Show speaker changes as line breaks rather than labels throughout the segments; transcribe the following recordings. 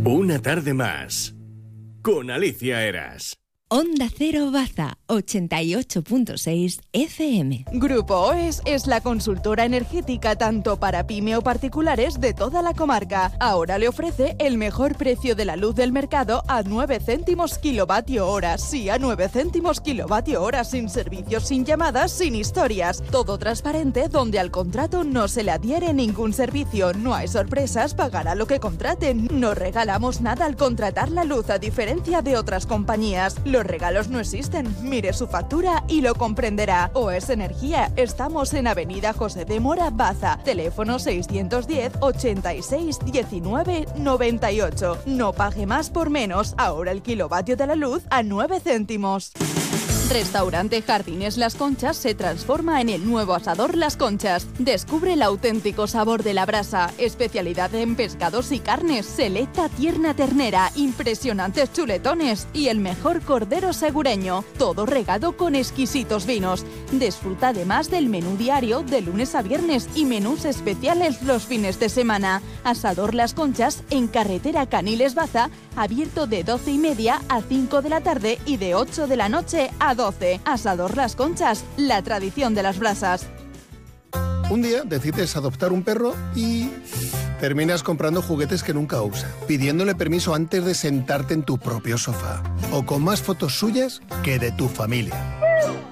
Una tarde más, con Alicia Eras.
Onda Cero Baza, 88.6 FM.
Grupo OES es la consultora energética tanto para pyme o particulares de toda la comarca. Ahora le ofrece el mejor precio de la luz del mercado a 9 céntimos kilovatio hora. Sí, a 9 céntimos kilovatio hora, sin servicios, sin llamadas, sin historias. Todo transparente, donde al contrato no se le adhiere ningún servicio. No hay sorpresas, pagará lo que contraten. No regalamos nada al contratar la luz, a diferencia de otras compañías. Los regalos no existen. Mire su factura y lo comprenderá. OES Energía. Estamos en Avenida José de Mora, Baza. Teléfono 610 86 19 98. No pague más por menos. Ahora el kilovatio de la luz a 9 céntimos. Restaurante Jardines Las Conchas se transforma en el nuevo asador Las Conchas. Descubre el auténtico sabor de la brasa, especialidad en pescados y carnes, selecta tierna ternera, impresionantes chuletones y el mejor cordero segureño, todo regado con exquisitos vinos. Disfruta además del menú diario de lunes a viernes y menús especiales los fines de semana. Asador Las Conchas en carretera Caniles Baza, abierto de 12:30 a 5 de la tarde y de 8 de la noche a 12. Asador Las Conchas, la tradición de las brasas.
Un día decides adoptar un perro y terminas comprando juguetes que nunca usa, pidiéndole permiso antes de sentarte en tu propio sofá, o con más fotos suyas que de tu familia.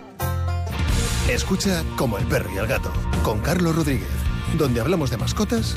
Escucha Como el perro y el gato, con Carlos Rodríguez, donde hablamos de mascotas